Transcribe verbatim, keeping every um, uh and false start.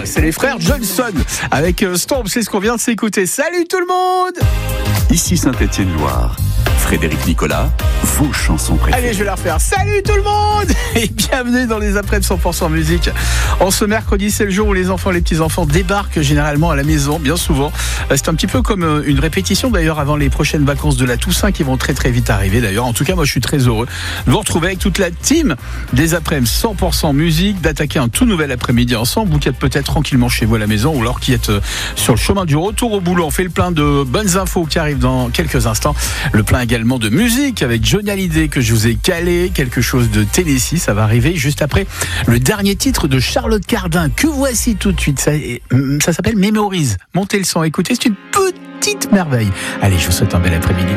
c'est les frères Johnson avec Storm, c'est ce qu'on vient de s'écouter. Salut tout le monde! Ici Saint-Étienne-Loire. Frédéric Nicolas, vos chansons préférées. Allez, je vais la refaire. Salut tout le monde et bienvenue dans les après de cent pour cent musique. En ce mercredi, c'est le jour où les enfants, les petits-enfants débarquent généralement à la maison, bien souvent. C'est un petit peu comme une répétition d'ailleurs avant les prochaines vacances de la Toussaint qui vont très très vite arriver d'ailleurs. En tout cas, moi je suis très heureux de vous retrouver avec toute la team des après-midi cent pour cent musique, d'attaquer un tout nouvel après-midi ensemble. Vous qui êtes peut-être tranquillement chez vous à la maison ou alors qui êtes sur le chemin du retour au boulot. On fait le plein de bonnes infos qui arrivent dans quelques instants. Le plein également de musique avec Johnny Hallyday que je vous ai calé, quelque chose de Tennessee, ça va arriver juste après le dernier titre de Charlotte Cardin que voici tout de suite. Ça, ça s'appelle Mémorise. Montez le son, écoutez, c'est une petite merveille. Allez, je vous souhaite un bel après-midi.